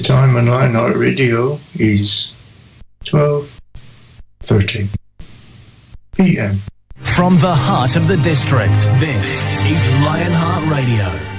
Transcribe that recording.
time on Lionheart Radio is 12:30 p.m. From the heart of the district, this is Lionheart Radio.